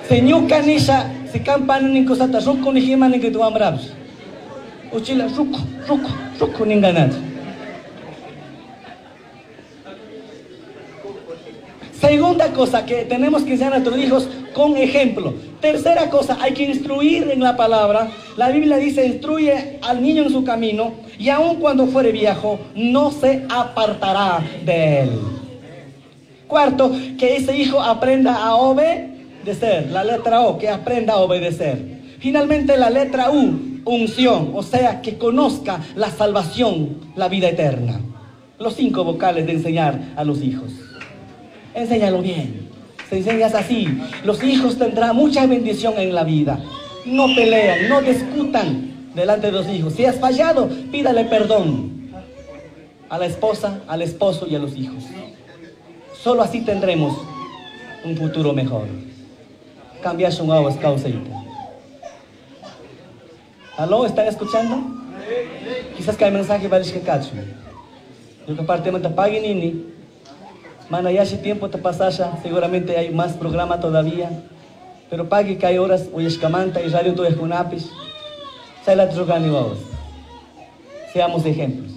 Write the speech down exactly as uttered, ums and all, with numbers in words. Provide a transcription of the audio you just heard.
Señuka nisha, si campan ni cosata, ruco ni jima ni que tu ambrabs. Uchila, ruco, ruco, ruco ni ganat. Segunda cosa, que tenemos que enseñar a nuestros hijos con ejemplo. Tercera cosa, hay que instruir en la palabra. La Biblia dice, instruye al niño en su camino, y aun cuando fuere viejo, no se apartará de él. Cuarto, que ese hijo aprenda a obedecer. La letra O, que aprenda a obedecer. Finalmente, la letra U, unción, o sea, que conozca la salvación, la vida eterna. Los cinco vocales de enseñar a los hijos. Enséñalo bien. Si enseñas así, los hijos tendrán mucha bendición en la vida. No pelean, no discutan delante de los hijos. Si has fallado, pídale perdón a la esposa, al esposo y a los hijos. Solo así tendremos un futuro mejor. Cambiar su agua, causeita. ¿Aló? ¿Están escuchando? Quizás que hay mensaje para el que cacho. Yo comparto te paguen nini. Mana, ya hace tiempo te pasasha, seguramente hay más programa todavía. Pero pague que hay horas, hoy escamanta y radio todo es con apis. Seamos ejemplos.